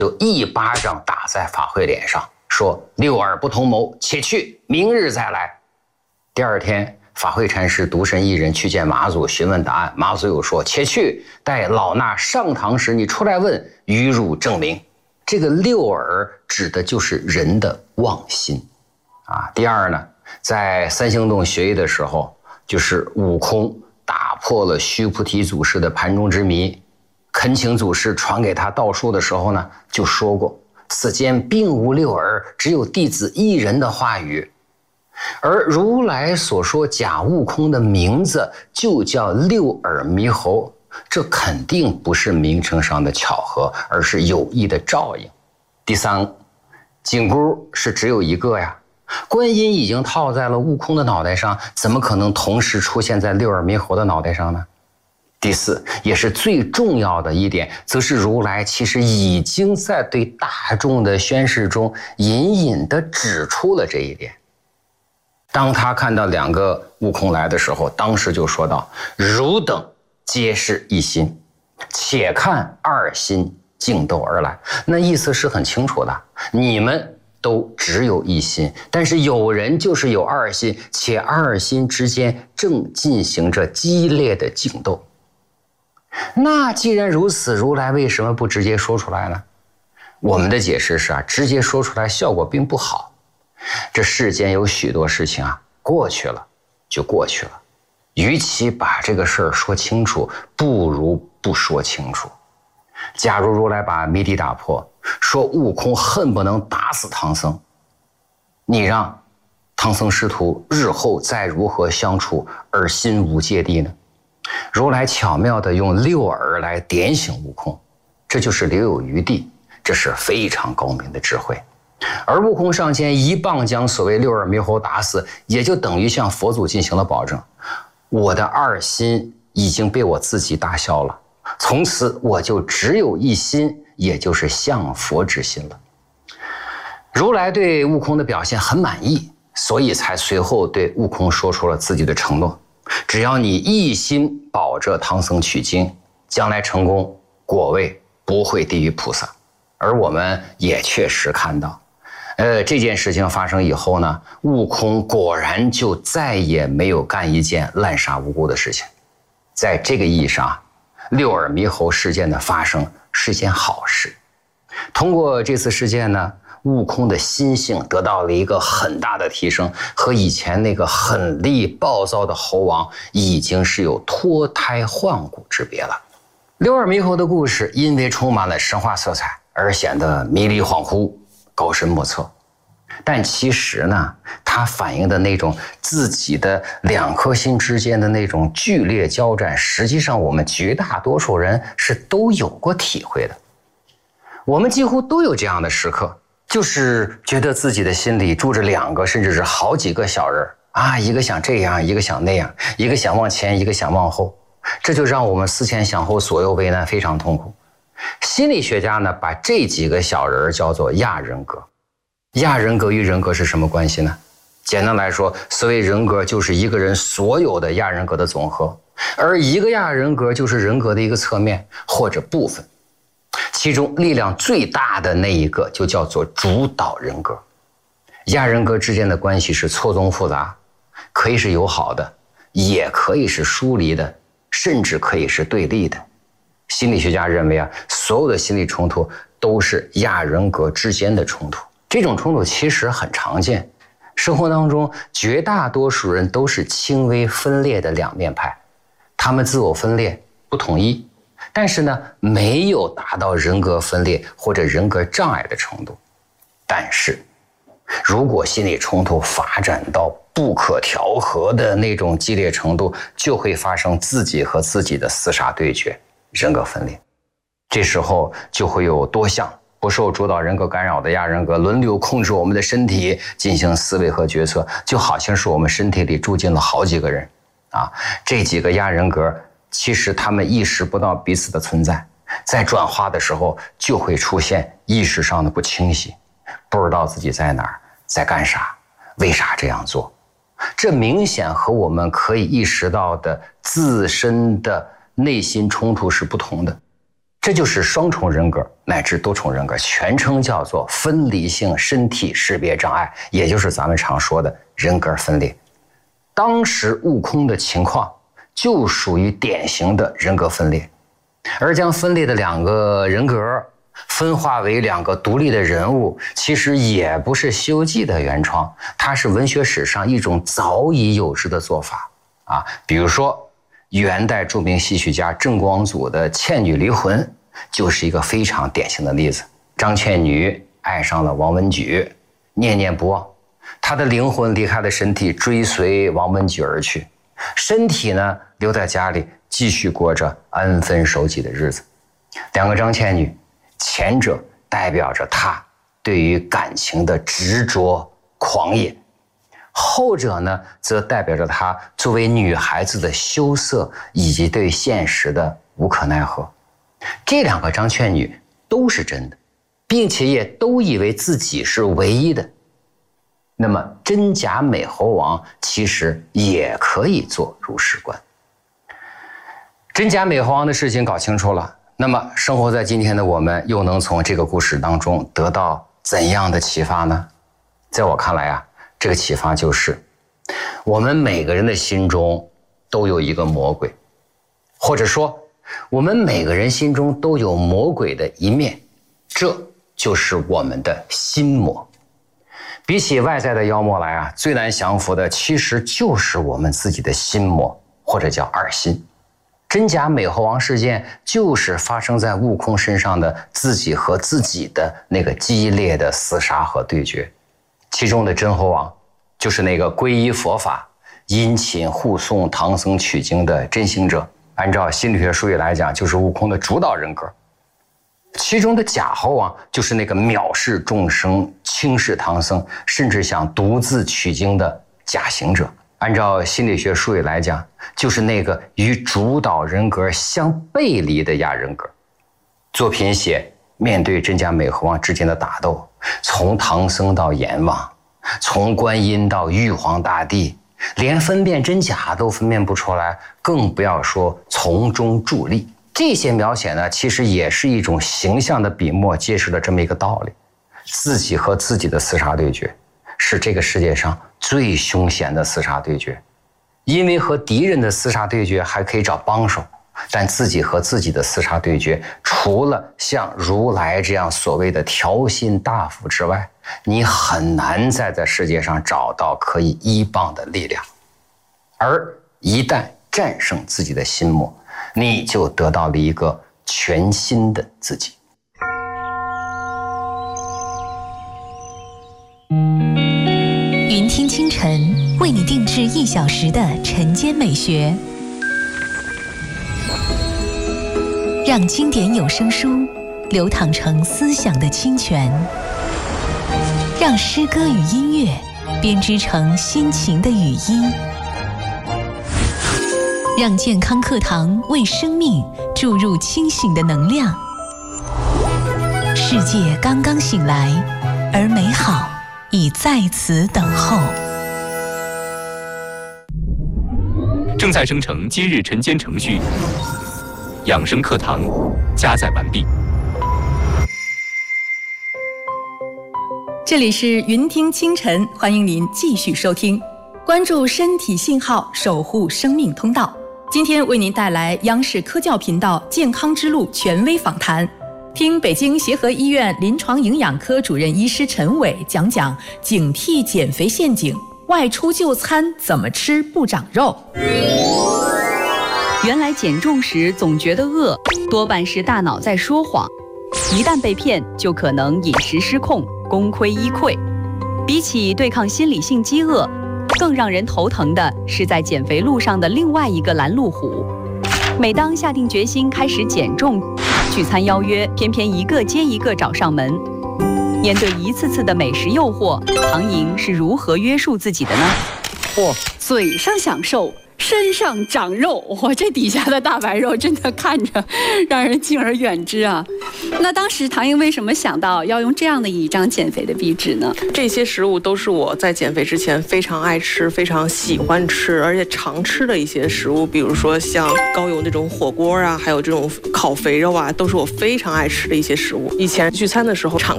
就一巴掌打在法会脸上，说六耳不同谋，且去，明日再来。第二天，法会禅师独身一人去见马祖询问答案，马祖又说且去，待老衲上堂时你出来问，于汝证明。这个六耳指的就是人的妄心啊。第二呢，在三星洞学艺的时候，就是悟空打破了须菩提祖师的盘中之谜，恳请祖师传给他道术的时候呢，就说过此间并无六耳，只有弟子一人的话语。而如来所说假悟空的名字就叫六耳猕猴，这肯定不是名称上的巧合，而是有意的照应。第三，紧箍是只有一个呀，观音已经套在了悟空的脑袋上，怎么可能同时出现在六耳猕猴的脑袋上呢？第四，也是最重要的一点，则是如来其实已经在对大众的宣示中隐隐地指出了这一点。当他看到两个悟空来的时候，当时就说道：汝等皆是一心，且看二心竞斗而来。那意思是很清楚的，你们都只有一心，但是有人就是有二心，且二心之间正进行着激烈的竞斗。那既然如此，如来为什么不直接说出来呢？我们的解释是直接说出来效果并不好。这世间有许多事情过去了就过去了，与其把这个事儿说清楚，不如不说清楚。假如如来把谜底打破，说悟空恨不能打死唐僧，你让唐僧师徒日后再如何相处而心无芥蒂呢？如来巧妙地用六耳来点醒悟空，这就是留有余地，这是非常高明的智慧。而悟空上前一棒将所谓六耳猕猴打死，也就等于向佛祖进行了保证，我的二心已经被我自己打消了，从此我就只有一心，也就是向佛之心了。如来对悟空的表现很满意，所以才随后对悟空说出了自己的承诺，只要你一心保着唐僧取经，将来成功，果位不会低于菩萨。而我们也确实看到这件事情发生以后呢，悟空果然就再也没有干一件滥杀无辜的事情。在这个意义上，六耳猕猴事件的发生是件好事。通过这次事件呢，悟空的心性得到了一个很大的提升，和以前那个狠戾暴躁的猴王已经是有脱胎换骨之别了。六耳猕猴的故事因为充满了神话色彩而显得迷离恍惚，高深莫测。但其实呢，它反映的那种自己的两颗心之间的那种剧烈交战，实际上我们绝大多数人是都有过体会的。我们几乎都有这样的时刻，就是觉得自己的心里住着两个甚至是好几个小人一个想这样，一个想那样，一个想往前，一个想往后，这就让我们思前想后，左右为难，非常痛苦。心理学家呢，把这几个小人叫做亚人格。亚人格与人格是什么关系呢？简单来说，所谓人格就是一个人所有的亚人格的总和，而一个亚人格就是人格的一个侧面或者部分，其中力量最大的那一个就叫做主导人格。亚人格之间的关系是错综复杂，可以是友好的，也可以是疏离的，甚至可以是对立的。心理学家认为所有的心理冲突都是亚人格之间的冲突。这种冲突其实很常见，生活当中绝大多数人都是轻微分裂的两面派，他们自我分裂不统一，但是呢，没有达到人格分裂或者人格障碍的程度。但是如果心理冲突发展到不可调和的那种激烈程度，就会发生自己和自己的厮杀对决，人格分裂。这时候就会有多项不受主导人格干扰的亚人格轮流控制我们的身体，进行思维和决策，就好像是我们身体里住进了好几个人这几个亚人格其实他们意识不到彼此的存在，在转化的时候就会出现意识上的不清晰，不知道自己在哪儿，在干啥，为啥这样做。这明显和我们可以意识到的自身的内心冲突是不同的。 这就是双重人格乃至多重人格，全称叫做分离性身体识别障碍，也就是咱们常说的人格分裂。当时悟空的情况就属于典型的人格分裂，而将分裂的两个人格分化为两个独立的人物，其实也不是《西游记》的原创，它是文学史上一种早已有之的做法啊。比如说元代著名戏曲家郑光祖的《倩女离魂》就是一个非常典型的例子。张倩女爱上了王文举，念念不忘，她的灵魂离开了身体，追随王文举而去，身体呢留在家里，继续过着安分守己的日子。两个张倩女，前者代表着她对于感情的执着狂野，后者呢则代表着她作为女孩子的羞涩以及对现实的无可奈何。这两个张倩女都是真的，并且也都以为自己是唯一的。那么真假美猴王其实也可以做如是观。真假美猴王的事情搞清楚了，那么生活在今天的我们又能从这个故事当中得到怎样的启发呢？在我看来啊，这个启发就是我们每个人的心中都有一个魔鬼，或者说我们每个人心中都有魔鬼的一面，这就是我们的心魔。比起外在的妖魔来啊，最难降服的其实就是我们自己的心魔，或者叫二心。真假美猴王事件就是发生在悟空身上的自己和自己的那个激烈的厮杀和对决。其中的真猴王就是那个皈依佛法、殷勤护送唐僧取经的真行者，按照心理学术语来讲，就是悟空的主导人格。其中的假猴王就是那个藐视众生、轻视唐僧，甚至想独自取经的假行者。按照心理学术语来讲，就是那个与主导人格相背离的亚人格。作品写面对真假美猴王之间的打斗，从唐僧到阎王，从观音到玉皇大帝，连分辨真假都分辨不出来，更不要说从中助力。这些描写呢，其实也是一种形象的笔墨，揭示了这么一个道理：自己和自己的厮杀对决，是这个世界上最凶险的厮杀对决。因为和敌人的厮杀对决还可以找帮手，但自己和自己的厮杀对决，除了像如来这样所谓的调心大夫之外，你很难再在世界上找到可以依傍的力量。而一旦战胜自己的心魔，你就得到了一个全新的自己。 云听清晨为你定制1小时的晨间美学，让经典有声书流淌成思想的清泉，让诗歌与音乐编织成心情的语音，让健康课堂为生命注入清醒的能量。世界刚刚醒来，而美好已在此等候。 正在生成今日晨间程序，养生课堂加载完毕。 这里是云听清晨，欢迎您继续收听，关注身体信号，守护生命通道。今天为您带来央视科教频道健康之路权威访谈，听北京协和医院临床营养科主任医师陈伟讲讲警惕减肥陷阱，外出就餐怎么吃不长肉。 原来减重时总觉得饿，多半是大脑在说谎，一旦被骗就可能饮食失控，功亏一篑。比起对抗心理性饥饿，更让人头疼的是在减肥路上的另外一个拦路虎。每当下定决心开始减重，聚餐邀约偏偏一个接一个找上门。面对一次次的美食诱惑，唐莹是如何约束自己的呢？ 嘴上享受， 身上长肉，哇，这底下的大白肉真的看着让人敬而远之啊。那当时唐英为什么想到要用这样的一张减肥的壁纸呢？ 这些食物都是我在减肥之前非常爱吃、非常喜欢吃，而且常吃的一些食物，比如说像高油那种火锅啊，还有这种烤肥肉啊，都是我非常爱吃的一些食物。以前聚餐的时候，敞